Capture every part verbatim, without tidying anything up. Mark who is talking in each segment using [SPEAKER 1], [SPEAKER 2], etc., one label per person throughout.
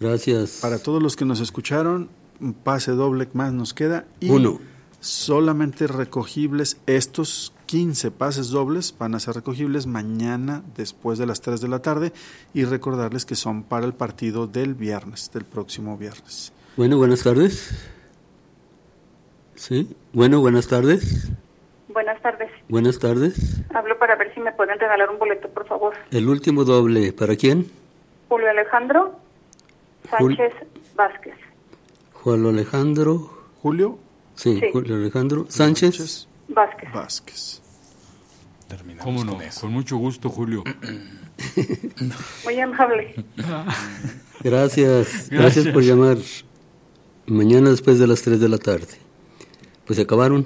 [SPEAKER 1] Gracias.
[SPEAKER 2] Para todos los que nos escucharon, un pase doble más nos queda. Y
[SPEAKER 1] Uno.
[SPEAKER 2] Solamente recogibles, estos quince pases dobles van a ser recogibles mañana después de las tres de la tarde, y recordarles que son para el partido del viernes, del próximo viernes.
[SPEAKER 1] Bueno, buenas tardes. Sí, bueno, buenas tardes.
[SPEAKER 3] Buenas tardes.
[SPEAKER 1] Buenas tardes.
[SPEAKER 3] Hablo para ver si me pueden regalar un boleto, por favor.
[SPEAKER 1] El último doble, ¿para quién?
[SPEAKER 3] Julio Alejandro Sánchez Jul- Vázquez.
[SPEAKER 1] Juan Alejandro.
[SPEAKER 2] Julio.
[SPEAKER 1] Sí, sí, Julio Alejandro Sánchez,
[SPEAKER 2] Sánchez
[SPEAKER 3] Vázquez.
[SPEAKER 2] Vázquez.
[SPEAKER 4] Terminamos ¿Cómo no? Con, con mucho gusto, Julio.
[SPEAKER 3] Muy amable.
[SPEAKER 1] Gracias, gracias, gracias por llamar. Mañana después de las tres de la tarde. Pues se acabaron.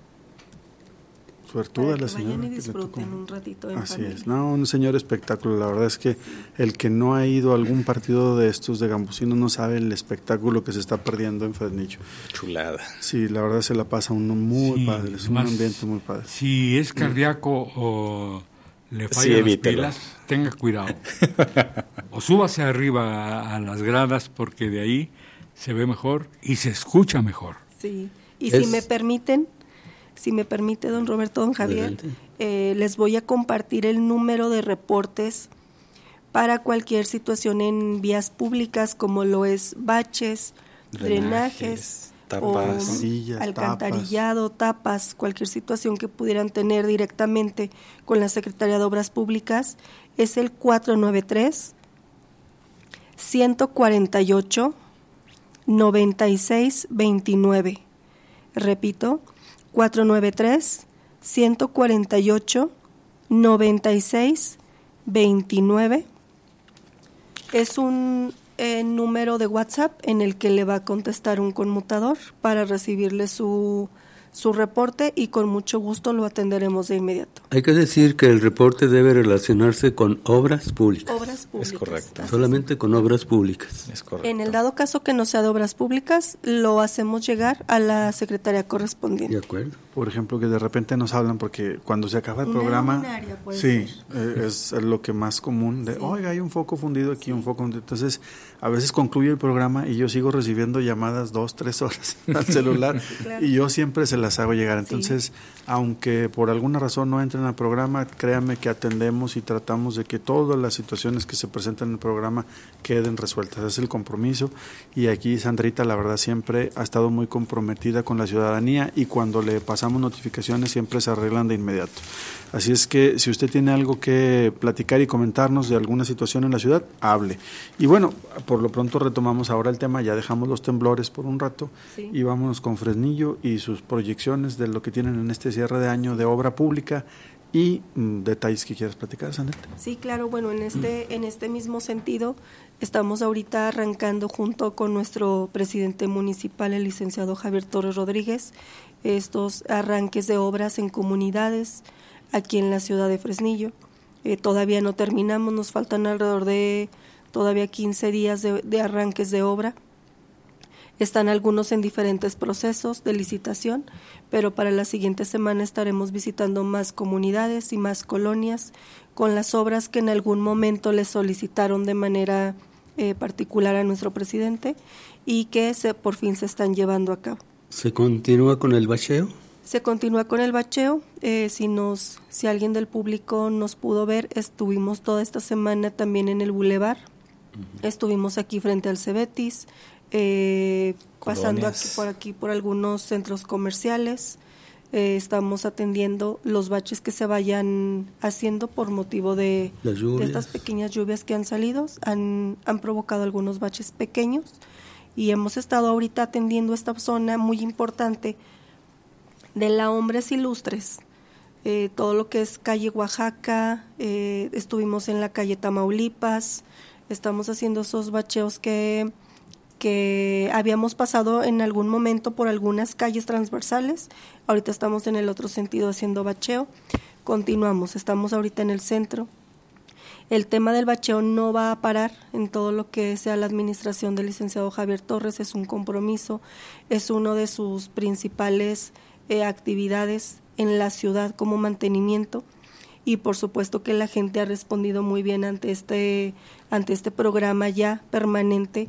[SPEAKER 2] Suertuda la señora.
[SPEAKER 5] Vayan y disfruten un ratito en
[SPEAKER 2] Así
[SPEAKER 5] familia.
[SPEAKER 2] es, no, un señor espectáculo. La verdad es que el que no ha ido a algún partido de estos de Gambusinos no sabe el espectáculo que se está perdiendo en Fresnillo.
[SPEAKER 4] Chulada.
[SPEAKER 2] Sí, la verdad se la pasa uno muy
[SPEAKER 4] sí,
[SPEAKER 2] padre, es un
[SPEAKER 4] más,
[SPEAKER 2] ambiente muy padre.
[SPEAKER 4] Si es cardíaco o le fallan
[SPEAKER 6] sí,
[SPEAKER 4] las
[SPEAKER 6] evítelo.
[SPEAKER 4] pilas, tenga cuidado. O súbase arriba a, a las gradas, porque de ahí se ve mejor y se escucha mejor.
[SPEAKER 5] Sí, y
[SPEAKER 1] Es...
[SPEAKER 5] si me permiten, si me permite don Roberto, don Javier, eh, les voy a compartir el número de reportes para cualquier situación en vías públicas, como lo es baches, drenajes,
[SPEAKER 6] drenajes tapas,
[SPEAKER 5] o
[SPEAKER 2] sillas,
[SPEAKER 5] alcantarillado, tapas. tapas, cualquier situación que pudieran tener directamente con la Secretaría de Obras Públicas. Es el cuatro nueve tres, uno cuatro ocho, nueve seis dos nueve. Repito, cuatro nueve tres, uno cuatro ocho, nueve seis dos nueve. Es un eh, número de WhatsApp en el que le va a contestar un conmutador para recibirle su, su reporte, y con mucho gusto lo atenderemos de inmediato.
[SPEAKER 1] Hay que decir que el reporte debe relacionarse con obras públicas.
[SPEAKER 5] Obras públicas.
[SPEAKER 6] Es correcto.
[SPEAKER 1] Solamente con obras públicas.
[SPEAKER 6] Es correcto.
[SPEAKER 5] En el dado caso que no sea de obras públicas, lo hacemos llegar a la secretaría correspondiente.
[SPEAKER 1] De acuerdo.
[SPEAKER 2] Por ejemplo, que de repente nos hablan porque cuando se acaba el
[SPEAKER 5] Una
[SPEAKER 2] programa,
[SPEAKER 5] luminaria puede
[SPEAKER 2] sí,
[SPEAKER 5] ser.
[SPEAKER 2] eh, es lo que más común, de,
[SPEAKER 5] Sí.
[SPEAKER 2] oiga, hay un foco fundido aquí, un foco fundido. Entonces, a veces concluye el programa y yo sigo recibiendo llamadas dos, tres horas al celular,
[SPEAKER 5] Sí, claro.
[SPEAKER 2] y yo siempre se las hago llegar. Entonces, sí. Aunque por alguna razón no entren al programa, créanme que atendemos y tratamos de que todas las situaciones que se presentan en el programa queden resueltas. Es el compromiso, y aquí Sandrita, la verdad, siempre ha estado muy comprometida con la ciudadanía, y cuando le pasamos notificaciones siempre se arreglan de inmediato. Así es que si usted tiene algo que platicar y comentarnos de alguna situación en la ciudad, hable. Y bueno, por lo pronto retomamos ahora el tema, ya dejamos los temblores por un rato, sí. Y vámonos con Fresnillo y sus proyecciones de lo que tienen en este cierre de año de obra pública y mm, detalles que quieras platicar, Sandrita.
[SPEAKER 5] Sí, claro, bueno, en este, en este mismo sentido, estamos ahorita arrancando junto con nuestro presidente municipal, el licenciado Javier Torres Rodríguez, estos arranques de obras en comunidades aquí en la ciudad de Fresnillo. Eh, todavía no terminamos, nos faltan alrededor de todavía quince días de, de arranques de obra. Están algunos en diferentes procesos de licitación, pero para la siguiente semana estaremos visitando más comunidades y más colonias con las obras que en algún momento le solicitaron de manera eh, particular a nuestro presidente y que se, por fin se están llevando a cabo.
[SPEAKER 1] ¿Se continúa con el bacheo?
[SPEAKER 5] Se continúa con el bacheo. Eh, si nos, si alguien del público nos pudo ver, estuvimos toda esta semana también en el Boulevard. Uh-huh. Estuvimos aquí frente al Cebetis, eh, pasando aquí por aquí por algunos centros comerciales. Eh, estamos atendiendo los baches que se vayan haciendo por motivo de, de estas pequeñas lluvias que han salido. Han, han provocado algunos baches pequeños y hemos estado ahorita atendiendo esta zona muy importante de la Hombres Ilustres, eh, todo lo que es calle Oaxaca, eh, estuvimos en la calle Tamaulipas, estamos haciendo esos bacheos que, que habíamos pasado en algún momento por algunas calles transversales, ahorita estamos en el otro sentido haciendo bacheo, continuamos, estamos ahorita en el centro. El tema del bacheo no va a parar en todo lo que sea la administración del licenciado Javier Torres, es un compromiso, es uno de sus principales Eh, actividades en la ciudad como mantenimiento, y por supuesto que la gente ha respondido muy bien ante este ante este programa ya permanente